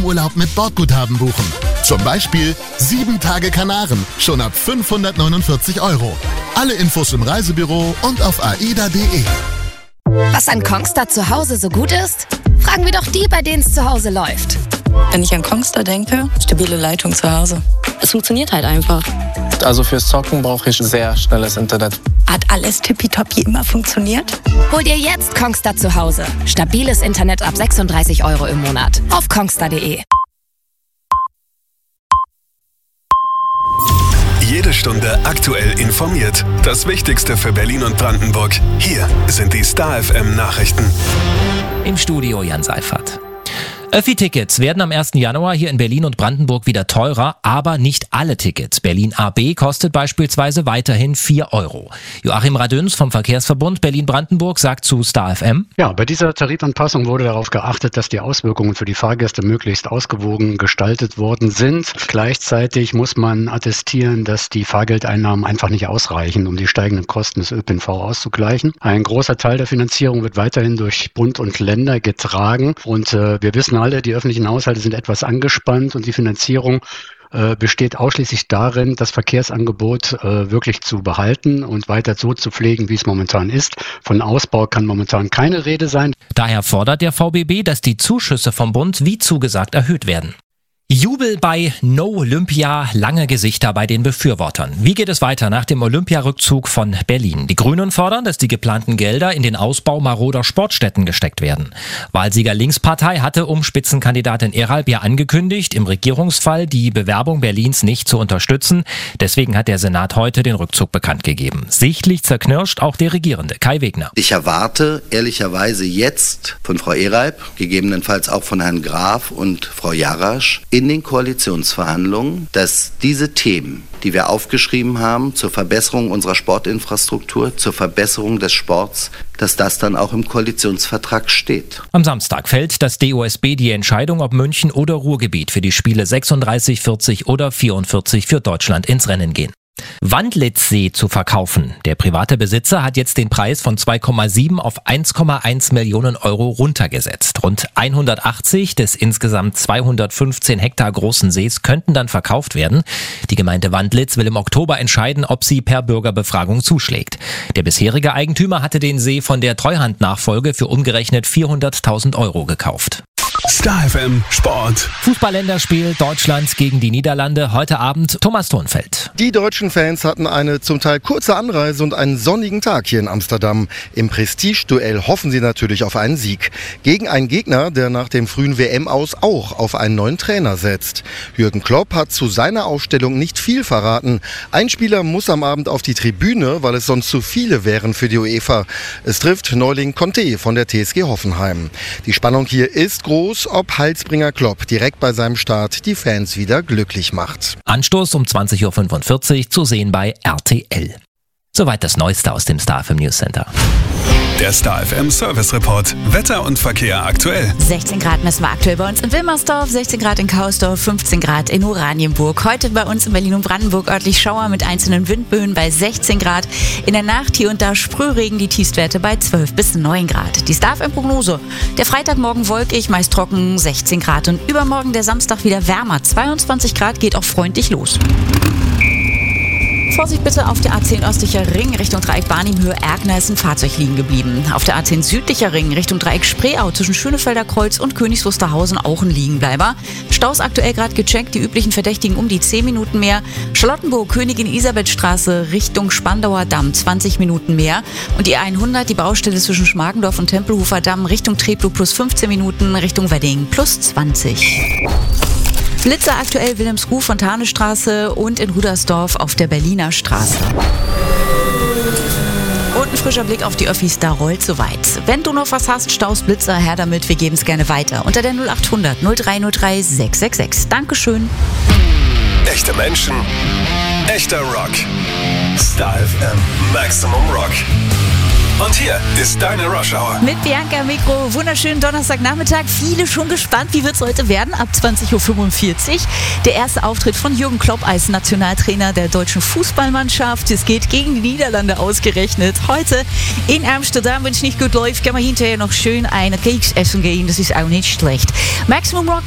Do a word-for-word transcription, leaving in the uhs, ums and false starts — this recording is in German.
Urlaub mit Bordguthaben buchen. Zum Beispiel sieben Tage Kanaren, schon ab fünfhundertneunundvierzig Euro. Alle Infos im Reisebüro und auf aida punkt de. Was an Kongstar zu Hause so gut ist? Fragen wir doch die, bei denen es zu Hause läuft. Wenn ich an Kongstar denke, stabile Leitung zu Hause. Es funktioniert halt einfach. Also fürs Zocken brauche ich sehr schnelles Internet. Hat alles tippitoppi immer funktioniert? Hol dir jetzt Kongstar zu Hause. Stabiles Internet ab sechsunddreißig Euro im Monat. Auf kongstar punkt de. Jede Stunde aktuell informiert. Das Wichtigste für Berlin und Brandenburg. Hier sind die Star F M Nachrichten. Im Studio Jan Seifert. Öffi-Tickets werden am ersten Januar hier in Berlin und Brandenburg wieder teurer, aber nicht alle Tickets. Berlin A B kostet beispielsweise weiterhin vier Euro. Joachim Radüns vom Verkehrsverbund Berlin-Brandenburg sagt zu Star F M: Ja, bei dieser Tarifanpassung wurde darauf geachtet, dass die Auswirkungen für die Fahrgäste möglichst ausgewogen gestaltet worden sind. Gleichzeitig muss man attestieren, dass die Fahrgeldeinnahmen einfach nicht ausreichen, um die steigenden Kosten des Ö P N V auszugleichen. Ein großer Teil der Finanzierung wird weiterhin durch Bund und Länder getragen und äh, wir wissen alle, die öffentlichen Haushalte sind etwas angespannt und die Finanzierung äh, besteht ausschließlich darin, das Verkehrsangebot äh, wirklich zu behalten und weiter so zu pflegen, wie es momentan ist. Von Ausbau kann momentan keine Rede sein. Daher fordert der V B B, dass die Zuschüsse vom Bund wie zugesagt erhöht werden. Jubel bei No Olympia, lange Gesichter bei den Befürwortern. Wie geht es weiter nach dem Olympiarückzug von Berlin? Die Grünen fordern, dass die geplanten Gelder in den Ausbau maroder Sportstätten gesteckt werden. Wahlsieger Linkspartei hatte um Spitzenkandidatin Eralb ja angekündigt, im Regierungsfall die Bewerbung Berlins nicht zu unterstützen. Deswegen hat der Senat heute den Rückzug bekannt gegeben. Sichtlich zerknirscht auch der Regierende, Kai Wegner. Ich erwarte ehrlicherweise jetzt von Frau Eralb, gegebenenfalls auch von Herrn Graf und Frau Jarasch, in den Koalitionsverhandlungen, dass diese Themen, die wir aufgeschrieben haben, zur Verbesserung unserer Sportinfrastruktur, zur Verbesserung des Sports, dass das dann auch im Koalitionsvertrag steht. Am Samstag fällt das D O S B die Entscheidung, ob München oder Ruhrgebiet für die Spiele sechsunddreißig, vierzig oder vierundvierzig für Deutschland ins Rennen gehen. Wandlitzsee zu verkaufen. Der private Besitzer hat jetzt den Preis von zwei Komma sieben auf eins Komma eins Millionen Euro runtergesetzt. Rund hundertachtzig des insgesamt zweihundertfünfzehn Hektar großen Sees könnten dann verkauft werden. Die Gemeinde Wandlitz will im Oktober entscheiden, ob sie per Bürgerbefragung zuschlägt. Der bisherige Eigentümer hatte den See von der Treuhandnachfolge für umgerechnet vierhunderttausend Euro gekauft. Star F M Sport. Fußballländerspiel Deutschland gegen die Niederlande heute Abend. Thomas Thonfeld. Die deutschen Fans hatten eine zum Teil kurze Anreise und einen sonnigen Tag hier in Amsterdam. Im Prestigeduell hoffen sie natürlich auf einen Sieg. Gegen einen Gegner, der nach dem frühen W M-Aus auch auf einen neuen Trainer setzt. Jürgen Klopp hat zu seiner Aufstellung nicht viel verraten. Ein Spieler muss am Abend auf die Tribüne, weil es sonst zu viele wären für die UEFA. Es trifft Neuling Conte von der T S G Hoffenheim. Die Spannung hier ist groß, ob Heilsbringer Klopp direkt bei seinem Start die Fans wieder glücklich macht. Anstoß um zwanzig Uhr fünfundvierzig zu sehen bei R T L. Soweit das Neueste aus dem Star F M News Center. Der Star F M Service Report. Wetter und Verkehr aktuell. sechzehn Grad messen wir aktuell bei uns in Wilmersdorf, sechzehn Grad in Kausdorf, fünfzehn Grad in Oranienburg. Heute bei uns in Berlin und Brandenburg örtlich Schauer mit einzelnen Windböen bei sechzehn Grad. In der Nacht hier und da Sprühregen, die Tiefstwerte bei zwölf bis neun Grad. Die Star F M Prognose. Der Freitagmorgen wolkig, meist trocken, sechzehn Grad. Und übermorgen der Samstag wieder wärmer, zweiundzwanzig Grad, geht auch freundlich los. Vorsicht bitte auf der A zehn östlicher Ring Richtung Dreieck Barnim-Höhe Erkner ist ein Fahrzeug liegen geblieben. Auf der A zehn südlicher Ring Richtung Dreieck Spreeau zwischen Schönefelder Kreuz und Königs Wusterhausen auch ein Liegenbleiber. Staus aktuell gerade gecheckt, die üblichen Verdächtigen um die zehn Minuten mehr. Charlottenburg, Königin Elisabeth Straße Richtung Spandauer Damm zwanzig Minuten mehr. Und die hundert, die Baustelle zwischen Schmargendorf und Tempelhofer Damm Richtung Treptow plus fünfzehn Minuten, Richtung Wedding plus zwanzig. Blitzer aktuell Wilhelmsruh, Fontanestraße und in Rudersdorf auf der Berliner Straße. Und ein frischer Blick auf die Öffis, da rollt soweit. Wenn du noch was hast, Staus, Blitzer, her damit, wir geben es gerne weiter. Unter der null acht hundert null drei null drei sechs sechs sechs. Dankeschön. Echte Menschen, echter Rock. Star F M Maximum Rock. Und hier ist deine Rush Hour. Mit Bianca Mikro, wunderschönen Donnerstagnachmittag. Viele schon gespannt, wie wird es heute werden? Ab zwanzig Uhr fünfundvierzig. Der erste Auftritt von Jürgen Klopp als Nationaltrainer der deutschen Fußballmannschaft. Es geht gegen die Niederlande ausgerechnet. Heute in Amsterdam, wenn es nicht gut läuft, kann man hinterher noch schön eine Keks essen gehen. Das ist auch nicht schlecht. Maximum Rock